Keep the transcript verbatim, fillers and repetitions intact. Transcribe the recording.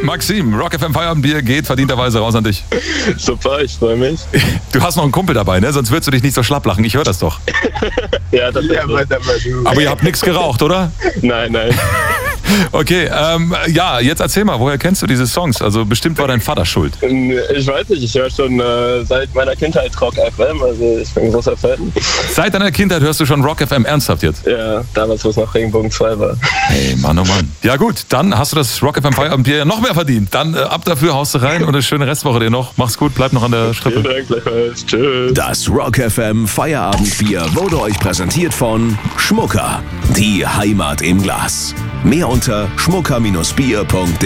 Maxim, Rock F M Feierabendbier geht verdienterweise raus an dich. Super, ich freue mich. Du hast noch einen Kumpel dabei, ne? Sonst würdest du dich nicht so schlapp lachen. Ich höre das doch. Ja, das ist ja, aber ihr habt nichts geraucht, oder? Nein, nein. Okay, ähm, ja, jetzt erzähl mal, woher kennst du diese Songs? Also bestimmt war dein Vater schuld. Ich weiß nicht, ich höre schon äh, seit meiner Kindheit Rock F M, also ich bin ein großer Fan. Seit deiner Kindheit hörst du schon Rock F M, ernsthaft jetzt? Ja, damals, wo es noch Regenbogen zwei war. Hey, Mann, oh Mann. Ja gut, dann hast du das Rock F M Feierabendbier noch mehr verdient. Dann äh, ab dafür, haust du rein und eine schöne Restwoche dir noch. Mach's gut, bleib noch an der Strippe. Vielen Dank, gleichfalls. Tschüss. Das Rock F M Feierabendbier wurde euch präsentiert von Schmucker, die Heimat im Glas. Mehr unter schmucker Bindestrich bier punkt de.